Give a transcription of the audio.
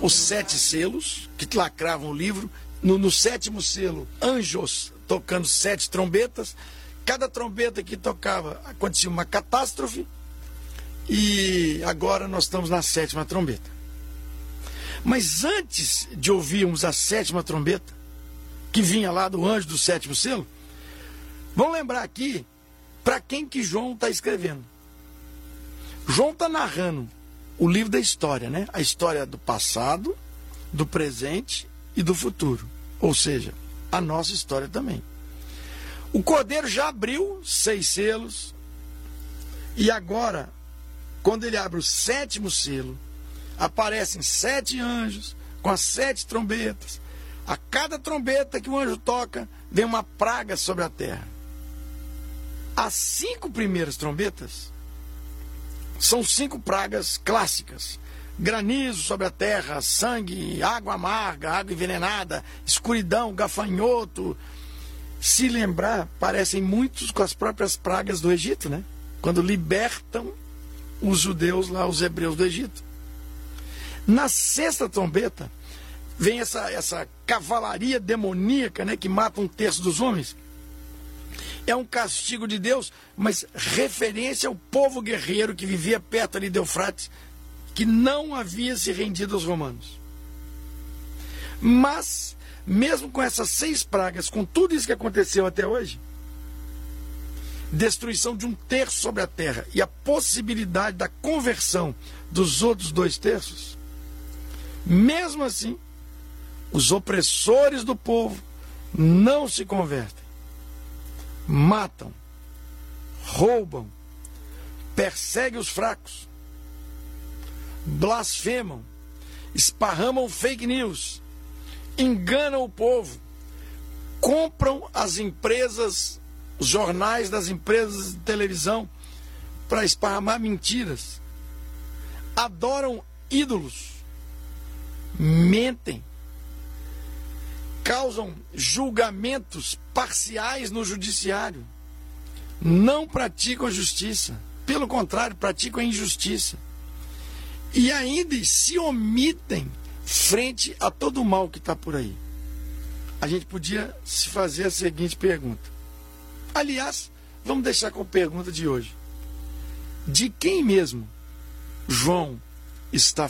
os 7 selos que lacravam o livro. No 7º selo, anjos tocando 7 trombetas. Cada trombeta que tocava acontecia uma catástrofe. E agora nós estamos na 7ª trombeta. Mas antes de ouvirmos a 7ª trombeta, que vinha lá do anjo do 7º selo, vamos lembrar aqui para quem que João está escrevendo. João está narrando o livro da história, né? A história do passado, do presente e do futuro. Ou seja, a nossa história também. O Cordeiro já abriu 6 selos. E agora, quando ele abre o 7º selo, aparecem 7 anjos com as 7 trombetas. A cada trombeta que o anjo toca, vem uma praga sobre a terra. As 5 primeiras trombetas são 5 pragas clássicas. Granizo sobre a terra, sangue, água amarga, água envenenada, escuridão, gafanhoto. Se lembrar, parecem muitos com as próprias pragas do Egito, né? Quando libertam os judeus lá, os hebreus do Egito. Na 6ª trombeta, vem essa cavalaria demoníaca, né, que mata 1/3 dos homens. É um castigo de Deus, mas referência ao povo guerreiro que vivia perto ali de Eufrates, que não havia se rendido aos romanos. Mas, mesmo com essas 6 pragas, com tudo isso que aconteceu até hoje, destruição de 1/3 sobre a terra e a possibilidade da conversão dos outros 2/3, mesmo assim, os opressores do povo não se convertem. Matam, roubam, perseguem os fracos, blasfemam, esparramam fake news, enganam o povo, compram as empresas, os jornais das empresas de televisão para esparramar mentiras, adoram ídolos, mentem, causam julgamentos parciais no judiciário, não praticam a justiça, pelo contrário, praticam a injustiça, e ainda se omitem frente a todo o mal que está por aí. A gente podia se fazer a seguinte pergunta. Aliás, vamos deixar com a pergunta de hoje. De quem mesmo João está